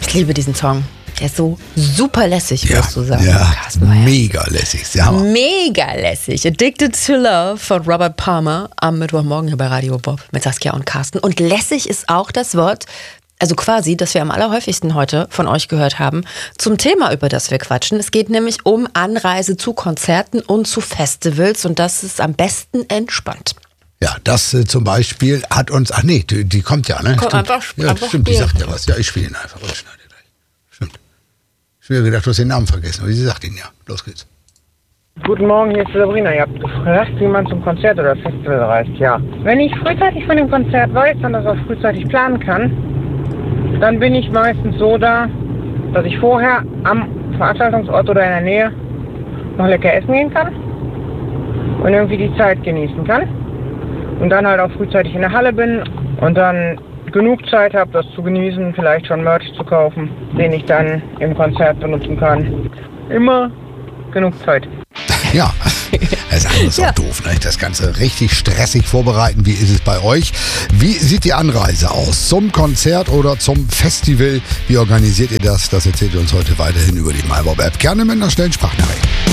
Ich liebe diesen Song. Der ist so super lässig, würdest du sagen. Ja, mega lässig. Mega lässig. Addicted to Love von Robert Palmer am Mittwochmorgen hier bei Radio Bob mit Saskia und Carsten. Und lässig ist auch das Wort, also quasi, das wir am allerhäufigsten heute von euch gehört haben, zum Thema, über das wir quatschen. Es geht nämlich um Anreise zu Konzerten und zu Festivals und das ist am besten entspannt. Ja, das zum Beispiel hat uns, die kommt ja, ne? Komm, stimmt. einfach Stimmt, die sagt ja was. Ja, ich spiele ihn einfach. Ich schneide gleich. Stimmt. Ich habe gedacht, du hast den Namen vergessen, aber sie sagt ihn ja. Los geht's. Guten Morgen, hier ist Sabrina. Ihr habt gefragt, wie man zum Konzert oder Festival reist. Ja. Wenn ich frühzeitig von dem Konzert weiß und das auch frühzeitig planen kann, dann bin ich meistens so da, dass ich vorher am Veranstaltungsort oder in der Nähe noch lecker essen gehen kann und irgendwie die Zeit genießen kann. Und dann halt auch frühzeitig in der Halle bin und dann genug Zeit habe, das zu genießen, vielleicht schon Merch zu kaufen, den ich dann im Konzert benutzen kann. Immer genug Zeit. Ja, das ist auch doof, ne? Das Ganze richtig stressig vorbereiten. Wie ist es bei euch? Wie sieht die Anreise aus? Zum Konzert oder zum Festival? Wie organisiert ihr das? Das erzählt ihr uns heute weiterhin über die MyBob-App. Gerne mit einer schnellen Sprachnachricht.